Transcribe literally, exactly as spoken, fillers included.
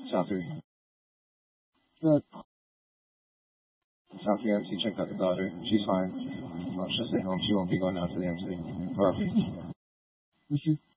South three. Good. South three M C, checked out the daughter. She's fine. Well, she'll stay home. She won't be going out to the M C. Perfect. Is she?